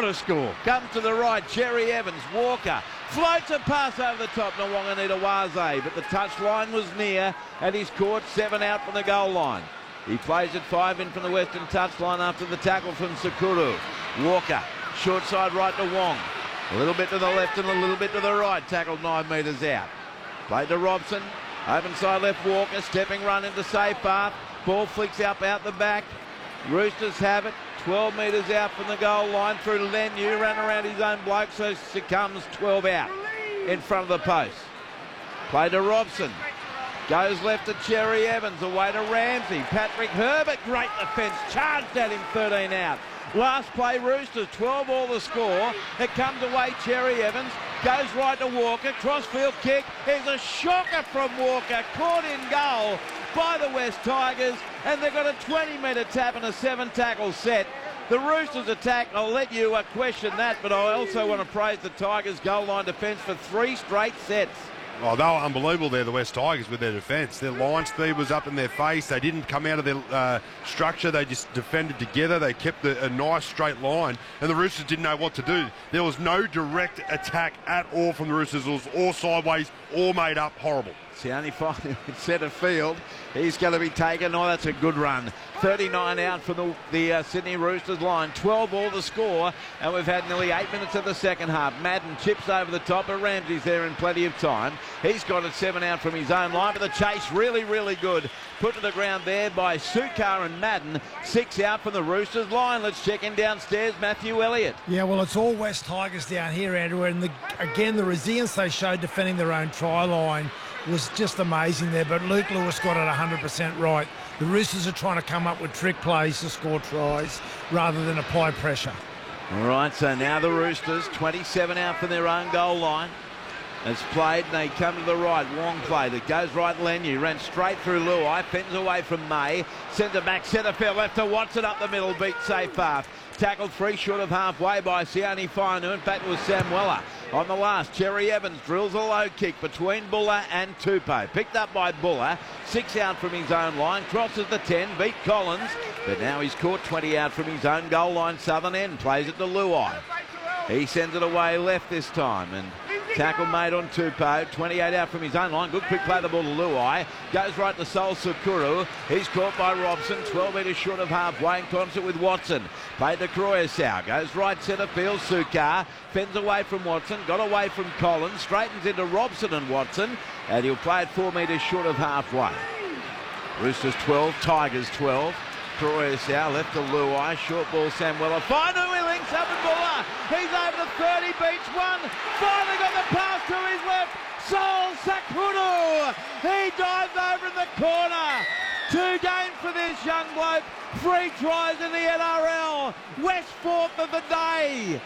What a score. Comes to the right, Cherry Evans, Walker, floats a pass over the top, Nwanganita-Waze, but the touchline was near, and he's caught 7 out from the goal line. He plays it 5 in from the western touchline after the tackle from Sakuru. Walker, short side right to Wong. A little bit to the left and a little bit to the right, tackled 9 metres out. Played to Robson, open side left Walker, stepping run into safe path. Ball flicks up out the back. Roosters have it, 12 metres out from the goal line through to Lenu, ran around his own bloke, so succumbs 12 out in front of the post. Play to Robson, goes left to Cherry Evans, away to Ramsey. Patrick Herbert, great defence, charged at him, 13 out. Last play, Roosters, 12 all the score. It comes away, Cherry Evans, goes right to Walker, crossfield kick. There's a shocker from Walker, caught in goal by the West Tigers, and they've got a 20-metre tap and a 7-tackle set. The Roosters attack, I'll let you question that, but I also want to praise the Tigers' goal line defence for 3 straight sets. Oh, they were unbelievable there, the West Tigers, with their defence. Their line speed was up in their face. They didn't come out of their structure. They just defended together. They kept a nice straight line, and the Roosters didn't know what to do. There was no direct attack at all from the Roosters. It was all sideways, all made up, horrible. Sione Fainu in centre field. He's going to be taken. Oh, that's a good run. 39 out from the Sydney Roosters line. 12 all the score, and we've had nearly 8 minutes of the second half. Madden chips over the top, but Ramsey's there in plenty of time. He's got it 7 out from his own line, but the chase really, really good. Put to the ground there by Sukar and Madden. 6 out from the Roosters line. Let's check in downstairs, Matthew Elliott. Yeah, well, it's all West Tigers down here, Andrew, and again, the resilience they showed defending their own try line was just amazing there, but Luke Lewis got it 100% right. The Roosters are trying to come up with trick plays to score tries rather than apply pressure. All right, so now the Roosters, 27 out from their own goal line. It's played, and they come to the right. Wong played it, goes right Lenu, ran straight through Luai, fends away from May, sends it back centre field, left to Watson up the middle, beat safe path. Tackled 3 short of halfway by Sione Fainu. In fact, it was Samuela. On the last, Cherry Evans drills a low kick between Buller and Tupou. Picked up by Buller, 6 out from his own line, crosses the 10, beat Collins, but now he's caught 20 out from his own goal line, southern end, plays it to Luai. He sends it away left this time, and tackle made on Tupou, 28 out from his own line. Good quick play the ball to Luai. Goes right to Sol Sakuru. He's caught by Robson, 12 metres short of halfway in concert with Watson. Played to Croyasau. Goes right centre field, Sukar. Fends away from Watson. Got away from Collins. Straightens into Robson and Watson. And he'll play it 4 metres short of halfway. Roosters 12, Tigers 12. Croyasau left to Luai, short ball Samuela. Fainu, he links up with Buller. He's over the 30, beats 1. Finally got the pass to his left. Sol Sakuru. He dives over in the corner. 2 games for this young bloke. 3 tries in the NRL. West 4th of the day.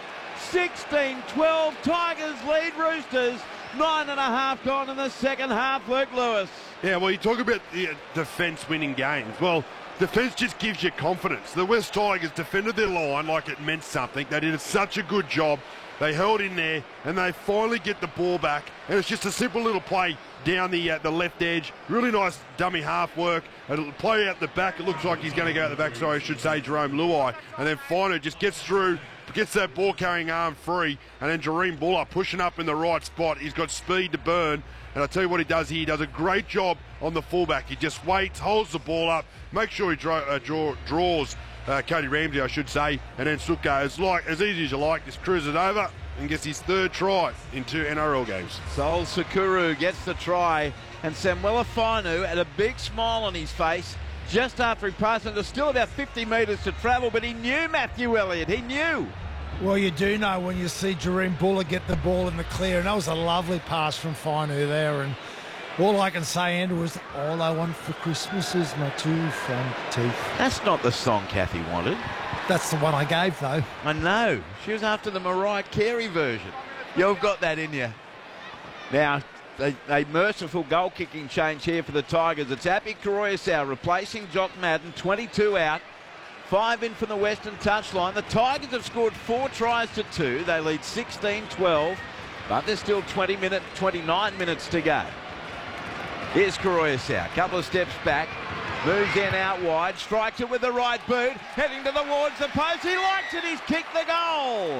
16-12. Tigers lead Roosters. 9.5 gone in the second half. Luke Lewis. Yeah, well, you talk about the defence winning games. Well, defence just gives you confidence. The West Tigers defended their line like it meant something. They did such a good job. They held in there, and they finally get the ball back. And it's just a simple little play down the left edge. Really nice dummy half work. It'll play out the back. It looks like he's going to go out the back, sorry, I should say, Jerome Luai. And then Fainu just gets through, gets that ball-carrying arm free, and then Jareem Buller pushing up in the right spot. He's got speed to burn. And I'll tell you what he does here. He does a great job on the fullback. He just waits, holds the ball up, makes sure he draws Cody Ramsey, I should say, and then Sukkar is as easy as you like, just cruises over and gets his 3rd try in 2 NRL games. Sol Sakuru gets the try, and Samuela Fainu had a big smile on his face just after he passed it. There's still about 50 metres to travel, but he knew Matthew Elliott. He knew. Well, you do know when you see Jareem Buller get the ball in the clear, and that was a lovely pass from Fainu there. And all I can say, Andrew, is all I want for Christmas is my 2 front teeth. That's not the song Kathy wanted. That's the one I gave, though. I know. She was after the Mariah Carey version. You've got that in you. Now, a merciful goal-kicking change here for the Tigers. It's Api Croyasau replacing Jock Madden, 22 out. 5 in from the western touchline. The Tigers have scored 4 tries to 2. They lead 16-12, but there's still 29 minutes to go. Here's Croyasau, couple of steps back, moves in out wide, strikes it with the right boot, heading towards the post. He likes it, he's kicked the goal.